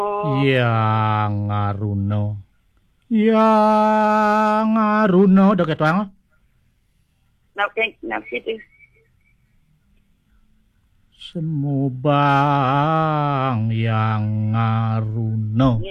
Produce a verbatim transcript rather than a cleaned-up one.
Yang Aruno. Yang Aruno do ketang. Nau keng nau situ. Semubang yang Aruno.